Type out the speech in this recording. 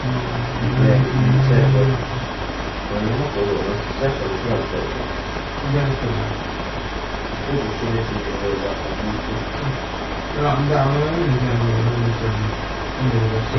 네, 저는 먹고 시작을 해왔어요. Rồi, anh Đào nói là